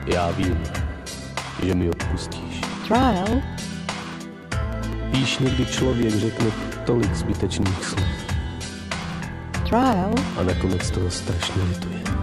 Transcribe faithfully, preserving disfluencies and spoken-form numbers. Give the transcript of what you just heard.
Já vím, že mi odpustíš. Trial. Víš, někdy člověk řekne tolik zbytečných slov Trial. a nakonec toho strašně lituje.